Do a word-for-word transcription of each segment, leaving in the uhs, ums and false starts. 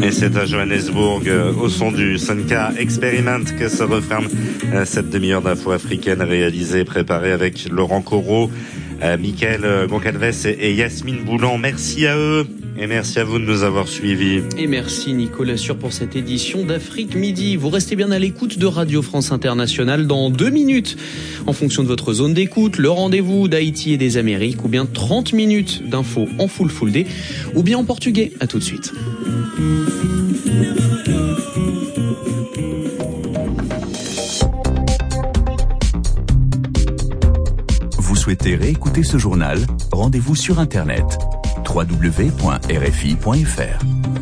Et c'est à Johannesburg, euh, au son du Sunka Experiment, que se referme euh, cette demi-heure d'info africaine réalisée et préparée avec Laurent Corot, euh, Mickaël Goncalves et, et Yasmine Boulan. Merci à eux et merci à vous de nous avoir suivis. Et merci Nicolas Sûr pour cette édition d'Afrique Midi. Vous restez bien à l'écoute de Radio France Internationale dans deux minutes. En fonction de votre zone d'écoute, le rendez-vous d'Haïti et des Amériques, ou bien trente minutes d'infos en full full day, ou bien en portugais. À tout de suite. Vous souhaitez réécouter ce journal ? Rendez-vous sur Internet w w w point r f i point f r.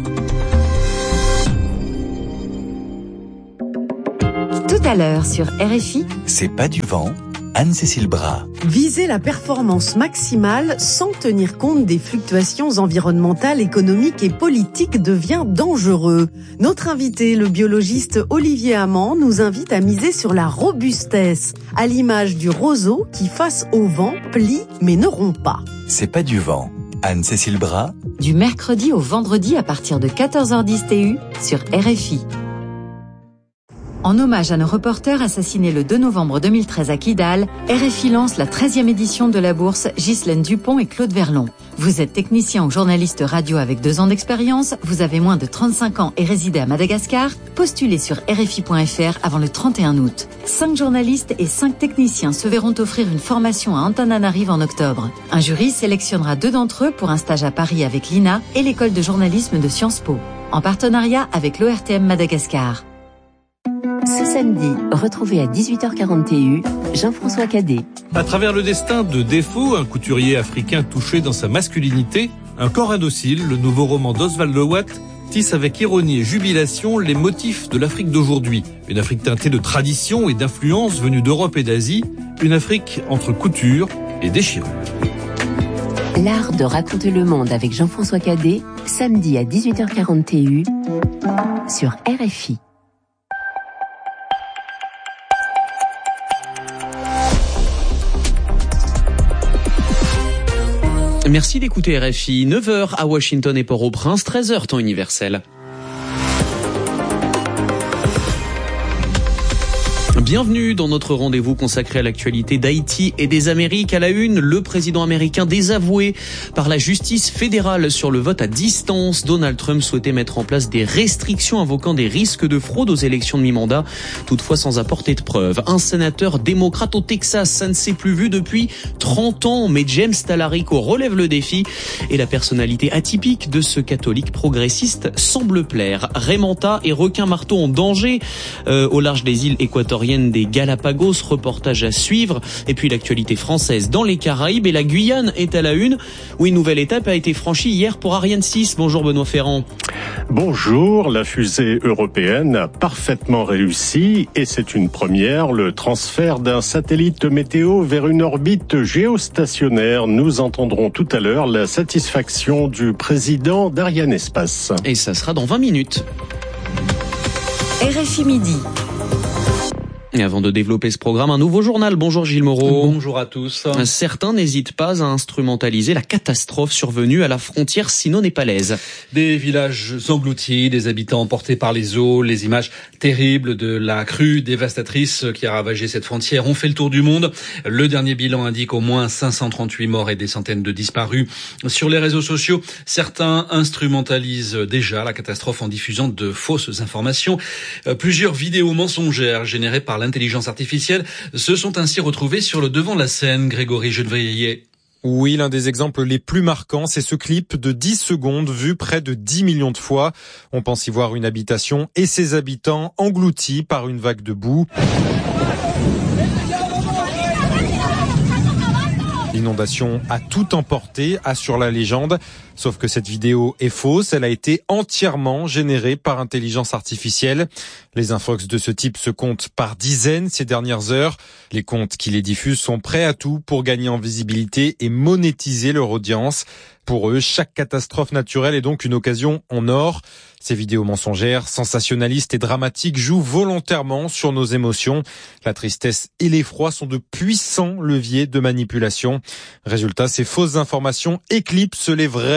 Tout à l'heure sur R F I, C'est pas du vent, Anne-Cécile Bras. Viser la performance maximale sans tenir compte des fluctuations environnementales, économiques et politiques devient dangereux. Notre invité, le biologiste Olivier Amand, nous invite à miser sur la robustesse, à l'image du roseau qui, face au vent, plie mais ne rompt pas. C'est pas du vent, Anne-Cécile Bras. du mercredi au vendredi à partir de quatorze heures dix T U sur R F I. En hommage à nos reporters assassinés le deux novembre deux mille treize à Kidal, R F I lance la treizième édition de la bourse Ghislaine Dupont et Claude Verlon. Vous êtes technicien ou journaliste radio avec deux ans d'expérience, vous avez moins de trente-cinq ans et résidez à Madagascar, postulez sur R F I point F R avant le trente et un août. Cinq journalistes et cinq techniciens se verront offrir une formation à Antananarive en octobre. Un jury sélectionnera deux d'entre eux pour un stage à Paris avec l'I N A et l'école de journalisme de Sciences Po, en partenariat avec l'O R T M Madagascar. Ce samedi, retrouvez à dix-huit heures quarante T U Jean-François Cadet. À travers le destin de Défaut, un couturier africain touché dans sa masculinité, Un corps indocile, le nouveau roman d'Oswald Watt, tisse avec ironie et jubilation les motifs de l'Afrique d'aujourd'hui. Une Afrique teintée de traditions et d'influences venues d'Europe et d'Asie, une Afrique entre couture et déchirure. L'art de raconter le monde avec Jean-François Cadet, samedi à dix-huit heures quarante T U sur R F I. Merci d'écouter R F I. neuf heures à Washington et Port-au-Prince, treize heures temps universel. Bienvenue dans notre rendez-vous consacré à l'actualité d'Haïti et des Amériques. À la une, le président américain désavoué par la justice fédérale sur le vote à distance. Donald Trump souhaitait mettre en place des restrictions invoquant des risques de fraude aux élections de mi-mandat, toutefois sans apporter de preuves. Un sénateur démocrate au Texas, ça ne s'est plus vu depuis trente ans, mais James Talarico relève le défi et la personnalité atypique de ce catholique progressiste semble plaire. Raymanta et requin-marteau en danger euh, au large des îles équatoriennes des Galapagos, reportage à suivre. Et puis l'actualité française dans les Caraïbes, et la Guyane est à la une, où une nouvelle étape a été franchie hier pour Ariane six. Bonjour Benoît Ferrand. Bonjour, la fusée européenne a parfaitement réussi et c'est une première, le transfert d'un satellite météo vers une orbite géostationnaire. Nous entendrons tout à l'heure la satisfaction du président d'Ariane Espace. Et ça sera dans vingt minutes. R F I Midi. Et avant de développer ce programme, un nouveau journal. Bonjour Gilles Moreau. Bonjour à tous. Certains n'hésitent pas à instrumentaliser la catastrophe survenue à la frontière sino-népalaise. Des villages engloutis, des habitants emportés par les eaux, les images terribles de la crue dévastatrice qui a ravagé cette frontière ont fait le tour du monde. Le dernier bilan indique au moins cinq cent trente-huit morts et des centaines de disparus. Sur les réseaux sociaux, certains instrumentalisent déjà la catastrophe en diffusant de fausses informations. Plusieurs vidéos mensongères générées par l'intelligence artificielle se sont ainsi retrouvés sur le devant de la scène. Grégory Genevrier. Oui, l'un des exemples les plus marquants, c'est ce clip de dix secondes vu près de dix millions de fois. On pense y voir une habitation et ses habitants engloutis par une vague de boue. L'inondation a tout emporté, assure la légende. Sauf que cette vidéo est fausse, elle a été entièrement générée par intelligence artificielle. Les infox de ce type se comptent par dizaines ces dernières heures. Les comptes qui les diffusent sont prêts à tout pour gagner en visibilité et monétiser leur audience. Pour eux, chaque catastrophe naturelle est donc une occasion en or. Ces vidéos mensongères, sensationnalistes et dramatiques jouent volontairement sur nos émotions. La tristesse et l'effroi sont de puissants leviers de manipulation. Résultat, ces fausses informations éclipsent les vraies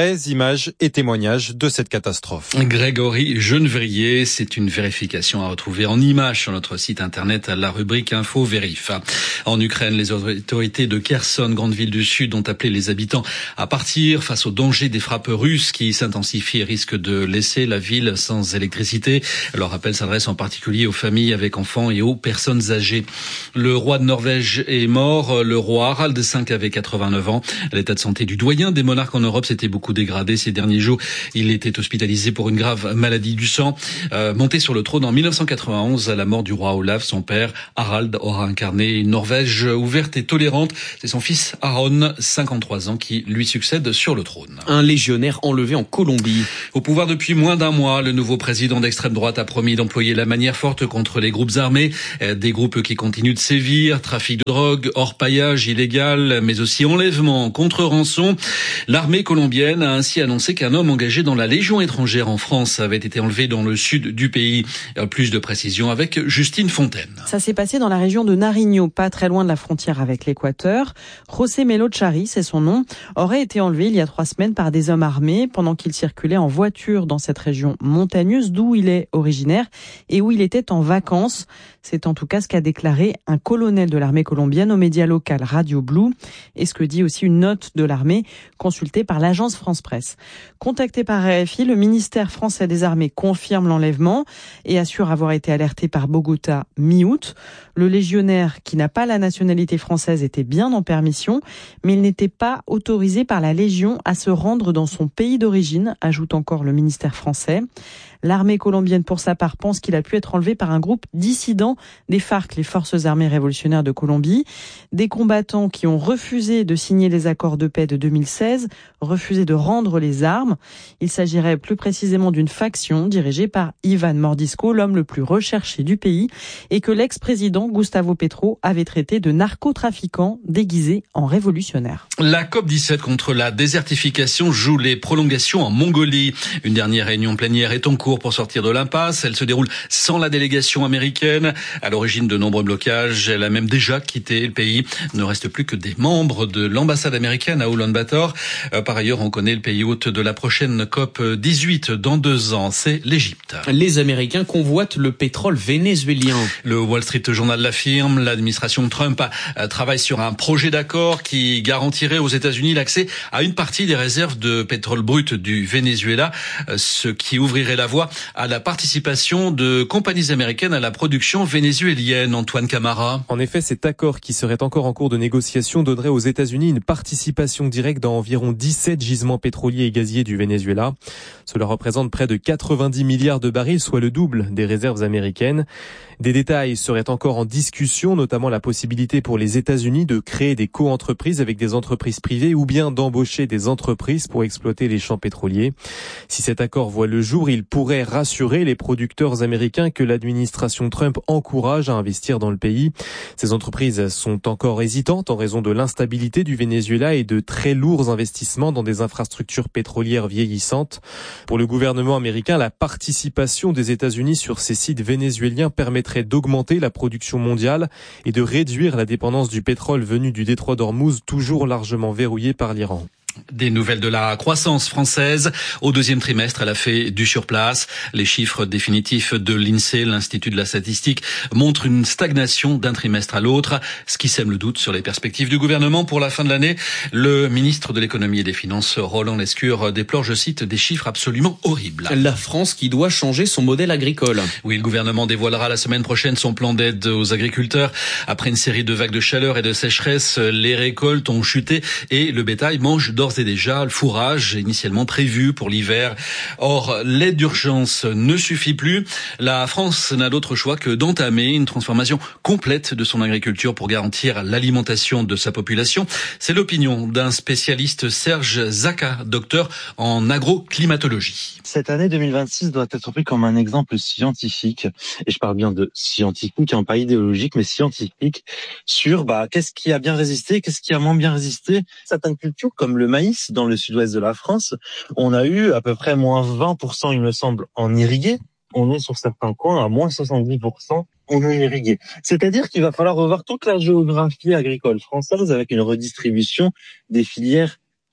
Extraits, images et témoignages de cette catastrophe. Grégory Genevrier, c'est une vérification à retrouver en images sur notre site internet à la rubrique Info Vérif. En Ukraine, les autorités de Kherson, grande ville du sud, ont appelé les habitants à partir face au danger des frappes russes qui s'intensifient et risquent de laisser la ville sans électricité. Leur appel s'adresse en particulier aux familles avec enfants et aux personnes âgées. Le roi de Norvège est mort. Le roi Harald cinq avait quatre-vingt-neuf ans. L'état de santé du doyen des monarques en Europe s'était beaucoup dégradé ces derniers jours. Il était hospitalisé pour une grave maladie du sang. Euh, monté sur le trône en dix-neuf cent quatre-vingt-onze, à la mort du roi Olaf, son père Harald aura incarné une Norvège ouverte et tolérante. C'est son fils Aaron, cinquante-trois ans, qui lui succède sur le trône. Un légionnaire enlevé en Colombie. Au pouvoir depuis moins d'un mois, le nouveau président d'extrême droite a promis d'employer la manière forte contre les groupes armés, des groupes qui continuent de sévir, trafic de drogue, orpaillage illégal, mais aussi enlèvement contre rançon. L'armée colombienne a ainsi annoncé qu'un homme engagé dans la Légion étrangère en France avait été enlevé dans le sud du pays. Plus de précisions avec Justine Fontaine. Ça s'est passé dans la région de Nariño, pas très loin de la frontière avec l'Équateur. José Melo Chari, c'est son nom, aurait été enlevé il y a trois semaines par des hommes armés pendant qu'il circulait en voiture dans cette région montagneuse d'où il est originaire et où il était en vacances. C'est en tout cas ce qu'a déclaré un colonel de l'armée colombienne au média local Radio Blue et ce que dit aussi une note de l'armée consultée par l'agence France Presse. Contacté par R F I, le ministère français des armées confirme l'enlèvement et assure avoir été alerté par Bogota mi-août. Le légionnaire, qui n'a pas la nationalité française, était bien en permission, mais il n'était pas autorisé par la Légion à se rendre dans son pays d'origine, ajoute encore le ministère français. L'armée colombienne, pour sa part, pense qu'il a pu être enlevé par un groupe dissident des FARC, les Forces armées révolutionnaires de Colombie. Des combattants qui ont refusé de signer les accords de paix de deux mille seize, refusé de rendre les armes. Il s'agirait plus précisément d'une faction dirigée par Ivan Mordisco, l'homme le plus recherché du pays, et que l'ex-président Gustavo Petro avait traité de narcotrafiquant déguisé en révolutionnaire. La COP dix-sept contre la désertification joue les prolongations en Mongolie. Une dernière réunion plénière est en cours pour sortir de l'impasse. Elle se déroule sans la délégation américaine. À l'origine de nombreux blocages, elle a même déjà quitté le pays. Il ne reste plus que des membres de l'ambassade américaine à Ulaanbaatar. Par ailleurs, on connaît le pays hôte de la prochaine COP dix-huit dans deux ans. C'est l'Égypte. Les Américains convoitent le pétrole vénézuélien. Le Wall Street Journal l'affirme. L'administration Trump travaille sur un projet d'accord qui garantirait aux États-Unis l'accès à une partie des réserves de pétrole brut du Venezuela, ce qui ouvrirait la voie à la participation de compagnies américaines à la production vénézuélienne. Antoine Camara. En effet, cet accord qui serait encore en cours de négociation donnerait aux États-Unis une participation directe dans environ dix-sept gisements pétroliers et gaziers du Venezuela. Cela représente près de quatre-vingt-dix milliards de barils, soit le double des réserves américaines. Des détails seraient encore en discussion, notamment la possibilité pour les États-Unis de créer des co-entreprises avec des entreprises privées ou bien d'embaucher des entreprises pour exploiter les champs pétroliers. Si cet accord voit le jour, il pourrait rassurer les producteurs américains que l'administration Trump encourage à investir dans le pays. Ces entreprises sont encore hésitantes en raison de l'instabilité du Venezuela et de très lourds investissements dans des infrastructures pétrolières vieillissantes. Pour le gouvernement américain, la participation des États-Unis sur ces sites vénézuéliens permettrait d'augmenter la production mondiale et de réduire la dépendance du pétrole venu du détroit d'Ormuz, toujours largement verrouillé par l'Iran. Des nouvelles de la croissance française. Au deuxième trimestre, elle a fait du surplace. Les chiffres définitifs de l'INSEE, l'Institut de la statistique, montrent une stagnation d'un trimestre à l'autre, ce qui sème le doute sur les perspectives du gouvernement pour la fin de l'année. Le ministre de l'économie et des finances, Roland Lescure, déplore, je cite, des chiffres absolument horribles. La France qui doit changer son modèle agricole. Oui, le gouvernement dévoilera la semaine prochaine son plan d'aide aux agriculteurs. Après une série de vagues de chaleur et de sécheresse, les récoltes ont chuté et le bétail mange d'ores et déjà le fourrage initialement prévu pour l'hiver. Or, l'aide d'urgence ne suffit plus. La France n'a d'autre choix que d'entamer une transformation complète de son agriculture pour garantir l'alimentation de sa population. C'est l'opinion d'un spécialiste, Serge Zaka, docteur en agroclimatologie. Cette année deux mille vingt-six doit être prise comme un exemple scientifique, et je parle bien de scientifique, hein, pas idéologique, mais scientifique, sur bah, qu'est-ce qui a bien résisté, qu'est-ce qui a moins bien résisté. Certaines cultures, comme le maïs, dans le sud-ouest de la France, on a eu à peu près moins vingt pour cent, il me semble, en irrigué. On est sur certains coins à moins soixante-dix pour cent en non irrigué. C'est-à-dire qu'il va falloir revoir toute la géographie agricole française avec une redistribution des filières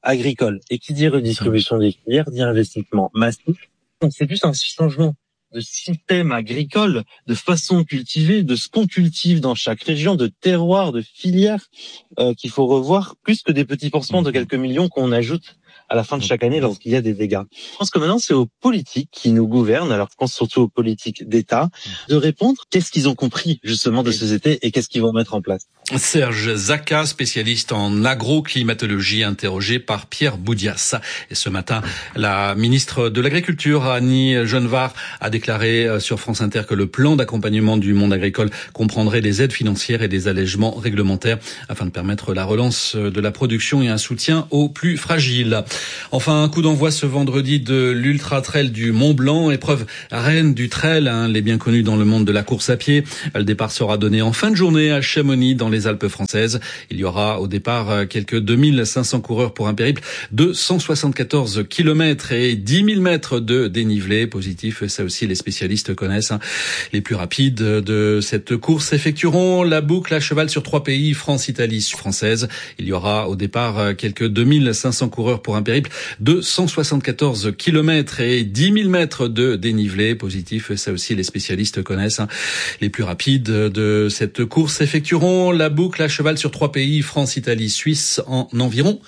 agricole. Et qui dit redistribution des filières dit investissement massif. Donc c'est plus un changement de système agricole, de façon de cultiver, de ce qu'on cultive dans chaque région, de terroir, de filière, euh, qu'il faut revoir, plus que des petits pansements de quelques millions qu'on ajoute à la fin de chaque année lorsqu'il y a des dégâts. Je pense que maintenant, c'est aux politiques qui nous gouvernent, alors je pense surtout aux politiques d'État, de répondre qu'est-ce qu'ils ont compris justement de ces étés et qu'est-ce qu'ils vont mettre en place. Serge Zaka, spécialiste en agroclimatologie, interrogé par Pierre Boudias. Et ce matin, la ministre de l'Agriculture, Annie Genevard, a déclaré sur France Inter que le plan d'accompagnement du monde agricole comprendrait des aides financières et des allègements réglementaires afin de permettre la relance de la production et un soutien aux plus fragiles. Enfin, un coup d'envoi ce vendredi de l'Ultra Trail du Mont Blanc, épreuve reine du trail, hein, les bien connus dans le monde de la course à pied. Le départ sera donné en fin de journée à Chamonix, dans les Alpes françaises. Il y aura au départ quelques deux mille cinq cents coureurs pour un périple de cent soixante-quatorze kilomètres et dix mille mètres de dénivelé. Positif, ça aussi les spécialistes connaissent. Hein. Les plus rapides de cette course effectueront la boucle à cheval sur trois pays, France, Italie, française. Il y aura au départ quelques deux mille cinq cents coureurs pour un périple de cent soixante-quatorze kilomètres et dix mille mètres de dénivelé. Positif, ça aussi les spécialistes connaissent. Hein. Les plus rapides de cette course effectueront la boucle à cheval sur trois pays, France, Italie, Suisse, en environ